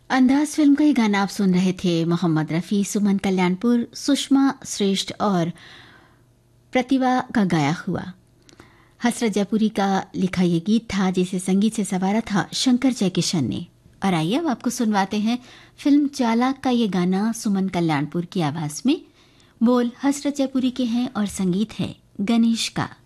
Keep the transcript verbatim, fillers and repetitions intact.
अंदाज फिल्म का ये गाना आप सुन रहे थे। मोहम्मद रफ़ी, सुमन कल्याणपुर, सुषमा श्रेष्ठ और प्रतिभा का गाया हुआ। हसरत जयपुरी का लिखा ये गीत था जिसे संगीत से संवारा था शंकर जयकिशन ने। और आइए अब आपको सुनवाते हैं फिल्म चालाक का ये गाना सुमन कल्याणपुर की आवाज में। बोल हसरत जयपुरी के हैं और संगीत है गणेश का।